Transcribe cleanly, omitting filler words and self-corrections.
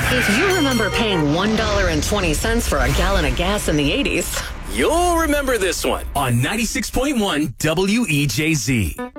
If you remember paying $1.20 for a gallon of gas in the 80s, You'll remember this one on 96.1 WEJZ.